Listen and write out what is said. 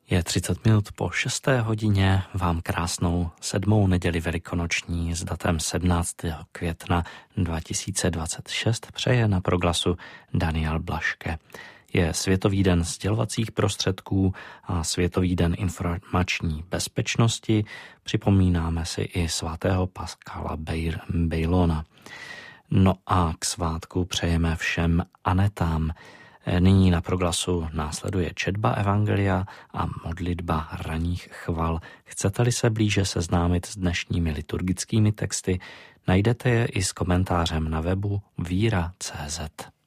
Je 30 minut po 6. hodině, vám krásnou 7. neděli velikonoční s datem 17. května 2026 přeje na Proglasu Daniel Blaške. Je Světový den sdělovacích prostředků a Světový den informační bezpečnosti. Připomínáme si i svatého Paskala Bejlona. No a k svátku přejeme všem Anetám. Nyní na Proglasu následuje četba evangelia a modlitba ranních chval. Chcete-li se blíže seznámit s dnešními liturgickými texty, najdete je i s komentářem na webu víra.cz.